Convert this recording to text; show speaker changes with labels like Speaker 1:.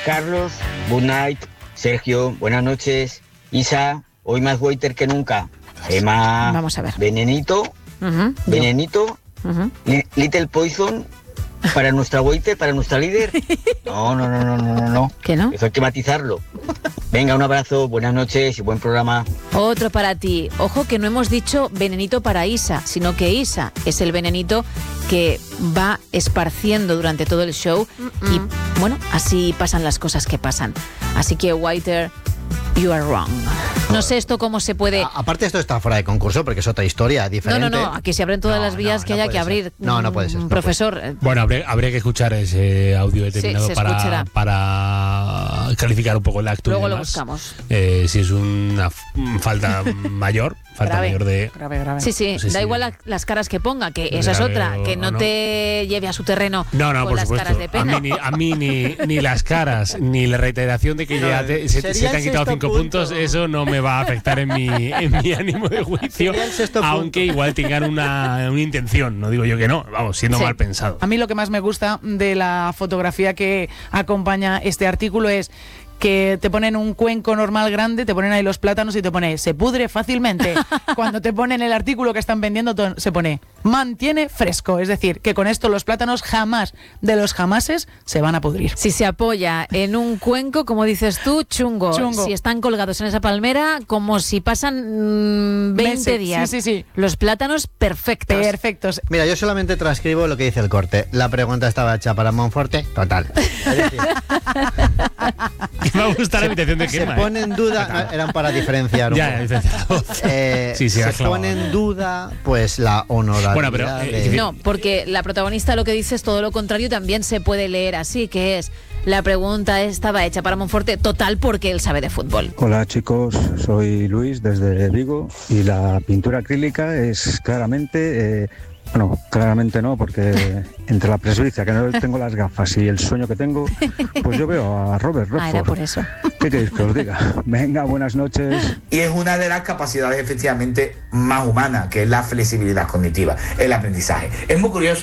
Speaker 1: Carlos, good night. Sergio, buenas noches. Isa, hoy más waiter que nunca. Emma,
Speaker 2: vamos a ver.
Speaker 1: Venenito, Venenito, Little Poison para nuestra waiter, para nuestra líder. No.
Speaker 2: ¿Qué no?
Speaker 1: Eso hay que matizarlo. Venga, un abrazo, buenas noches y buen programa.
Speaker 2: Otro para ti. Ojo que no hemos dicho venenito para Isa, sino que Isa es el venenito que va esparciendo durante todo el show y, bueno, así pasan las cosas que pasan. Así que, Waiter, you are wrong. No sé esto cómo se puede...
Speaker 3: Aparte esto está fuera de concurso porque es otra historia diferente.
Speaker 2: No, aquí se abren todas las vías que haya que abrir.
Speaker 3: No puede ser.
Speaker 2: Profesor.
Speaker 4: Bueno, habría que escuchar ese audio determinado para calificar un poco el acto.
Speaker 2: Luego lo buscamos.
Speaker 4: Si es una falta mayor.
Speaker 2: Grave.
Speaker 5: Grave.
Speaker 2: Sí, da igual las caras que ponga, que esa es otra, que no te lleve a su terreno con
Speaker 4: por
Speaker 2: las
Speaker 4: supuesto.
Speaker 2: caras de pena.
Speaker 4: A mí ni las caras, ni la reiteración de que ya se te han quitado 5 puntos, eso no me va a afectar en mi ánimo de juicio, aunque igual tengan una intención, no digo yo que no, vamos, siendo mal pensado.
Speaker 5: A mí lo que más me gusta de la fotografía que acompaña este artículo es que te ponen un cuenco normal grande, te ponen ahí los plátanos y te pone se pudre fácilmente. Cuando te ponen el artículo que están vendiendo se pone mantiene fresco, es decir, que con esto los plátanos jamás de los jamases se van a pudrir.
Speaker 2: Si se apoya en un cuenco, como dices tú, chungo. Si están colgados en esa palmera, como si pasan 20 días.
Speaker 5: Sí.
Speaker 2: Los plátanos perfectos.
Speaker 3: Mira, yo solamente transcribo lo que dice el corte. La pregunta estaba hecha para Monforte, total. Es decir,
Speaker 4: me va a gustar la invitación de Gemma.
Speaker 3: Se pone en duda, eran para diferenciar un poco. Se pone en duda, pues la honorabilidad.
Speaker 4: Bueno, pero
Speaker 2: no, porque la protagonista lo que dice es todo lo contrario, también se puede leer así, que es la pregunta estaba hecha para Monforte, total, porque él sabe de fútbol.
Speaker 6: Hola chicos, soy Luis desde Vigo y la pintura acrílica es claramente... Bueno, claramente no, porque entre la presbicia, que no tengo las gafas, y el sueño que tengo, pues yo veo a Robert Redford.
Speaker 2: Era por eso.
Speaker 6: ¿Qué queréis que os diga? Venga, buenas noches.
Speaker 7: Y es una de las capacidades efectivamente más humanas, que es la flexibilidad cognitiva, el aprendizaje. Es muy curioso.